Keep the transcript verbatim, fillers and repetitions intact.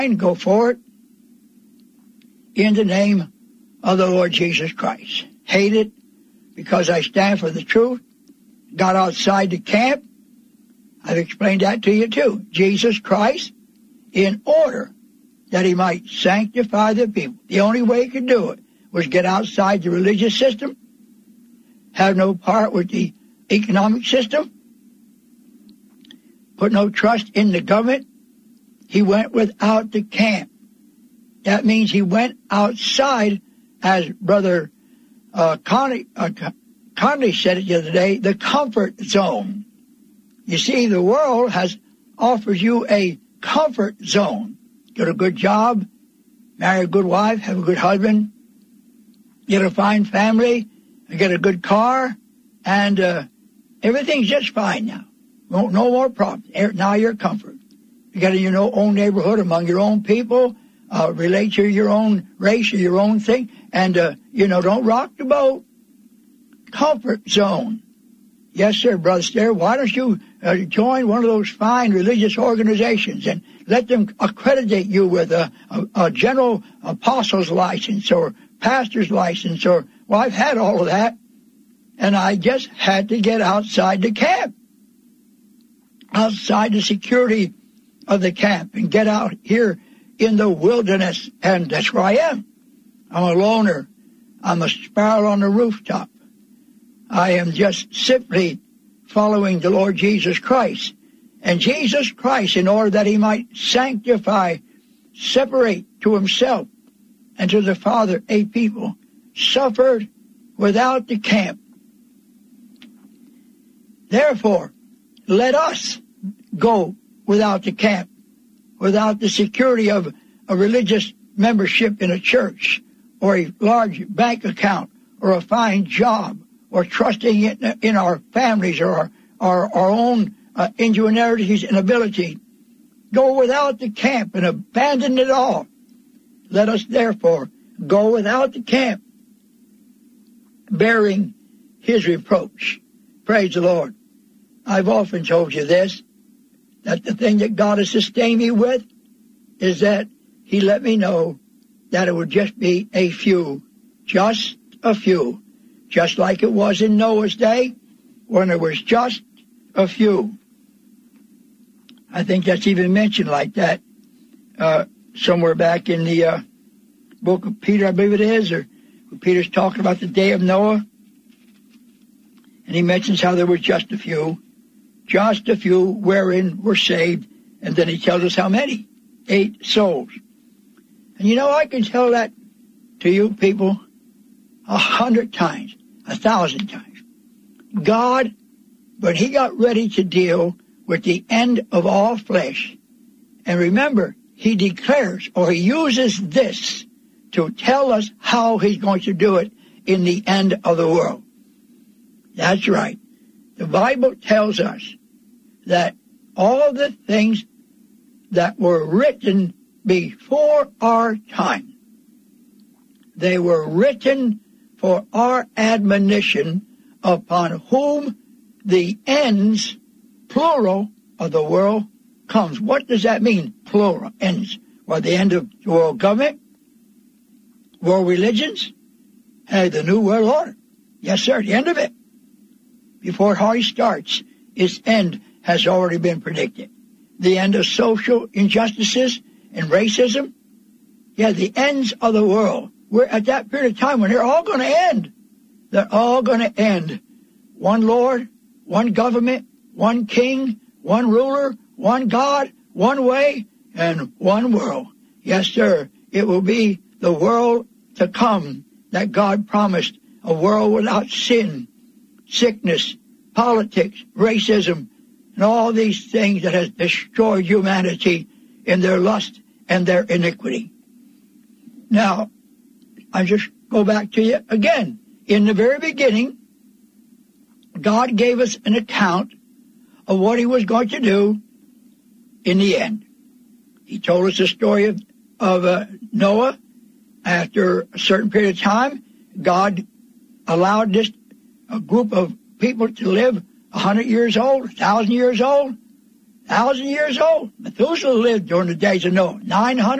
and go forward in the name of the Lord Jesus Christ. Hate it because I stand for the truth. Got outside the camp. I've explained that to you too. Jesus Christ, in order that he might sanctify the people. The only way he could do it was get outside the religious system, have no part with the economic system, put no trust in the government. He went without the camp. That means he went outside, as Brother uh, Conley, uh, Conley said it the other day, the comfort zone. You see, the world has offers you a comfort zone. Get a good job, marry a good wife, have a good husband, get a fine family, get a good car, and uh, everything's just fine now. No, no more problems. Now you're comfort. You got in your own neighborhood, among your own people, uh, relate to your own race or your own thing, and, uh, you know, don't rock the boat. Comfort zone. Yes, sir, Brother Stair. Why don't you uh, join one of those fine religious organizations and let them accreditate you with a, a, a general apostle's license or pastor's license or, well, I've had all of that, and I just had to get outside the camp, outside the security of the camp, and get out here in the wilderness, and that's where I am. I'm a loner. I'm a sparrow on the rooftop. I am just simply following the Lord Jesus Christ. And Jesus Christ, in order that he might sanctify, separate to himself and to the Father a people, suffered without the camp. Therefore, let us go without the camp, without the security of a religious membership in a church, or a large bank account, or a fine job, or trusting in, in our families or our, our, our own uh, ingenuities and ability. Go without the camp and abandon it all. Let us therefore go without the camp, bearing his reproach. Praise the Lord. I've often told you this, that the thing that God has sustained me with is that he let me know that it would just be a few, just a few, just like it was in Noah's day when there was just a few. I think that's even mentioned like that uh, somewhere back in the uh, book of Peter, I believe it is, or Peter's talking about the day of Noah. And he mentions how there was just a few, just a few wherein were saved. And then he tells us how many, eight souls. And you know, I can tell that to you people a hundred times, a thousand times. God, but he got ready to deal with the end of all flesh. And remember, he declares, or he uses this to tell us how he's going to do it in the end of the world. That's right. The Bible tells us that all the things that were written before our time, they were written for our admonition, upon whom the ends, plural, of the world comes. What does that mean, plural, ends? Well, the end of world government, world religions, and the new world order. Yes, sir, the end of it. Before it hardly starts, its end has already been predicted. The end of social injustices and racism. Yeah, the ends of the world. We're at that period of time when they're all going to end. They're all going to end. One Lord, one government, one king, one ruler, one God, one way, and one world. Yes, sir. It will be the world to come that God promised. A world without sin, sickness, politics, racism, and all these things that has destroyed humanity in their lust and their iniquity. Now, I just go back to you again. In the very beginning, God gave us an account of what he was going to do in the end. He told us the story of, of uh, Noah. After a certain period of time, God allowed this a group of people to live a hundred years old, a thousand years old. Thousand years old. Methuselah lived during the days of Noah. Nine hundred.